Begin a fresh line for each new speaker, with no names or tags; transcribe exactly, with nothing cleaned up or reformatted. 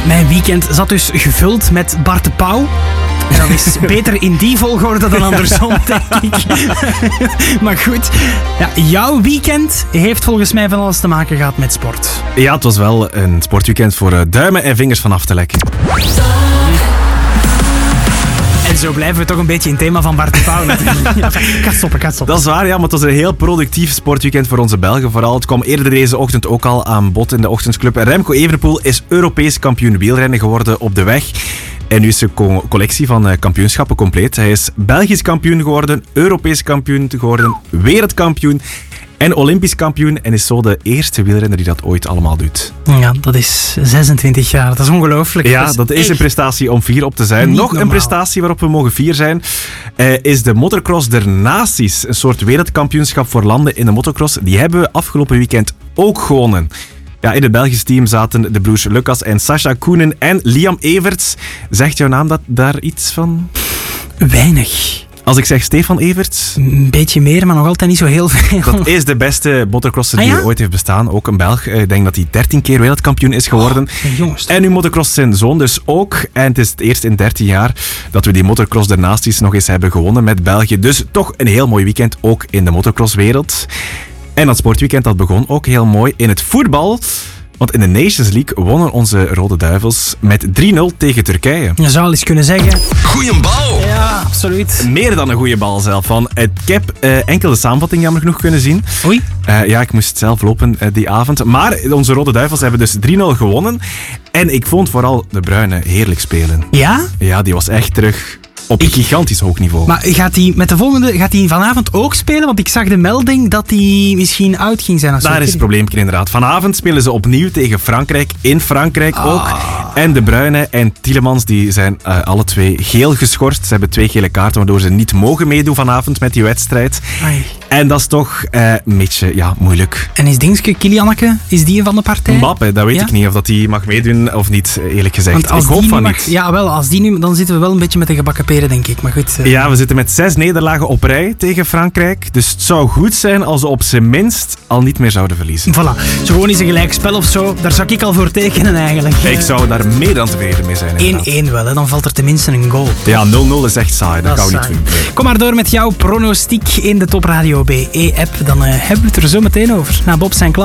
Mijn weekend zat dus gevuld met Bart de Pauw. En dat is beter in die volgorde dan andersom, denk ik. Maar goed, ja, jouw weekend heeft volgens mij van alles te maken gehad met sport.
Ja, het was wel een sportweekend voor uh, duimen en vingers van af te lekken.
En zo blijven we toch een beetje in het thema van Bart de Pauw natuurlijk. Ja, ik ga stoppen, ik ga stoppen.
Dat is waar, ja, maar het was een heel productief sportweekend voor onze Belgen. Vooral, het kwam eerder deze ochtend ook al aan bod in de ochtendclub. Remco Evenepoel is Europees kampioen wielrennen geworden op de weg. En nu is zijn co- collectie van uh, kampioenschappen compleet. Hij is Belgisch kampioen geworden, Europees kampioen geworden, wereldkampioen en Olympisch kampioen. En is zo de eerste wielrenner die dat ooit allemaal doet.
Ja, dat is zesentwintig jaar. Dat is ongelooflijk.
Ja,
dat is,
dat is
echt
een prestatie om fier op te zijn. Nog
normaal.
een prestatie waarop we mogen fier zijn, uh, is de Motocross der Naties. Een soort wereldkampioenschap voor landen in de motocross. Die hebben we afgelopen weekend ook gewonnen. Ja, in het Belgisch team zaten de broers Lucas en Sascha Koenen en Liam Everts. Zegt jouw naam dat daar iets van?
Weinig.
Als ik zeg Stefan Everts?
Een beetje meer, maar nog altijd niet zo heel veel.
Dat is de beste motocrosser die
Ah, ja?
er ooit heeft bestaan. Ook een Belg. Ik denk dat hij dertien keer wereldkampioen is geworden.
Oh, jongens.
En nu motocross zijn zoon dus ook. En het is het eerst in dertien jaar dat we die motocross der Naties nog eens hebben gewonnen met België. Dus toch een heel mooi weekend, ook in de motocrosswereld. En dat sportweekend dat begon ook heel mooi in het voetbal. Want in de Nations League wonnen onze Rode Duivels met drie nul tegen Turkije.
Je zou al eens kunnen zeggen...
Goeie bal!
Ja, absoluut.
Meer dan een goede bal zelf. Van. Ik heb uh, enkel de samenvatting jammer genoeg kunnen zien.
Oei.
Uh, ja, ik moest zelf lopen uh, die avond. Maar onze Rode Duivels hebben dus drie nul gewonnen. En ik vond vooral De Bruyne heerlijk spelen.
Ja?
Ja, die was echt terug op
Ik-
gigantisch hoog niveau.
Maar gaat hij met de volgende... Gaat hij vanavond ook spelen? Want ik zag de melding dat hij misschien uit ging zijn. Of zo.
Daar is het probleempje inderdaad. Vanavond spelen ze opnieuw tegen Frankrijk. In Frankrijk
Ah.
ook. En De Bruyne en Tielemans die zijn uh, alle twee geel geschorst. Ze hebben twee gele kaarten, waardoor ze niet mogen meedoen vanavond met die wedstrijd.
Ai.
En dat is toch uh, een beetje ja, moeilijk.
En is Dingske, Kilianneke, is die een van de partij?
Mbappé, dat weet
Ja?
ik niet of dat die mag meedoen of niet, eerlijk gezegd.
Want als
Ik hoop
die
van
nu
niet.
mag- Ja, wel, als die nu... Dan zitten we wel een beetje met de gebakken peren, denk ik. Maar goed... eh,
Ja, we zitten met zes nederlagen op rij tegen Frankrijk. Dus het zou goed zijn als ze op zijn minst al niet meer zouden verliezen.
Voilà. Zo gewoon eens een gelijkspel of zo. Daar zou ik al voor tekenen, eigenlijk.
Ik zou daar meer dan tevreden mee zijn. inderdaad.
één-één wel, hè. Dan valt er tenminste een goal.
Ja, nul nul is echt saai. Dat,
Dat
gaan
is
we niet
saai.
doen. Nee.
Kom maar door met jouw pronostiek in de Top Radio B E-app. Dan uh, hebben we het er zo meteen over. Na Bob zijn klap.